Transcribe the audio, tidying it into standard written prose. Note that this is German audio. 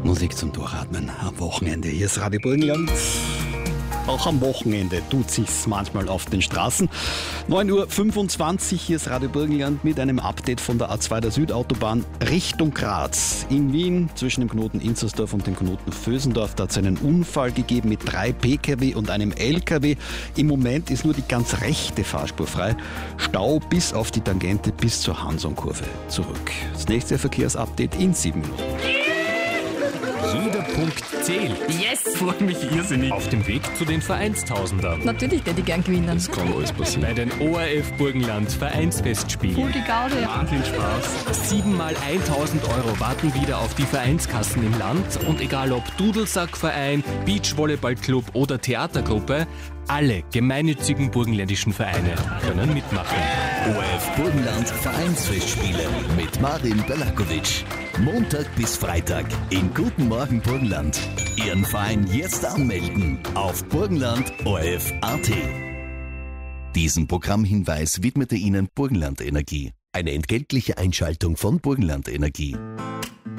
Musik zum Durchatmen am Wochenende. Hier ist Radio Burgenland. Auch am Wochenende tut sich's manchmal auf den Straßen. 9:25 Uhr, hier ist Radio Burgenland mit einem Update von der A2 der Südautobahn Richtung Graz. In Wien zwischen dem Knoten Inzersdorf und dem Knoten Vösendorf, da hat es einen Unfall gegeben mit 3 Pkw und einem LKW. Im Moment ist nur die ganz rechte Fahrspur frei. Stau bis auf die Tangente bis zur Hansonkurve zurück. Das nächste Verkehrsupdate in 7 Minuten. Jeder Punkt zählt. Yes! Freue mich irrsinnig. Auf dem Weg zu den Vereinstausendern. Natürlich hätte ich gern gewinnen. Das kann alles passieren. Bei den ORF Burgenland Vereinsfestspielen. Voll die Gaude. Wahnsinn Spaß. 7 mal 1.000 € warten wieder auf die Vereinskassen im Land. Und egal ob Dudelsackverein, Beachvolleyballclub oder Theatergruppe, alle gemeinnützigen burgenländischen Vereine können mitmachen. ORF Burgenland Vereinsfestspiele mit Marin Belakovic. Montag bis Freitag in Guten Morgen Burgenland. Ihren Verein jetzt anmelden auf burgenland.orf.at. Diesen Programmhinweis widmete Ihnen Burgenland Energie. Eine entgeltliche Einschaltung von Burgenland Energie.